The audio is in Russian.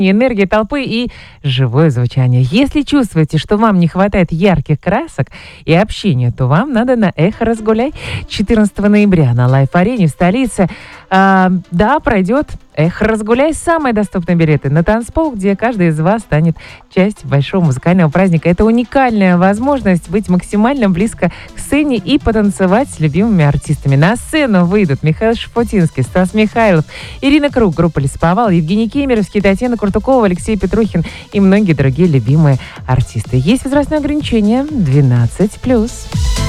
энергия толпы и живое звучание. Если чувствуете, что вам не хватает ярких красок и общения, то вам надо на «Эхо Разгуляй». 14 ноября на Лайф-арене в столице пройдет «Эхо Разгуляй». Самые доступные билеты на танцпол, где каждый из вас станет частью большого музыкального праздника. Это уникальная возможность быть максимально близко к сцене и потанцевать с любимыми артистами. На сцену выйдут Михаил Шафутинский, Стас Михайлов, Ирина Круг, группа «Лесоповал», Евгений Кемеровский, Татьяна Куртукова, Алексей Петрухин и многие другие любимые артисты. Есть возрастное ограничение 12+.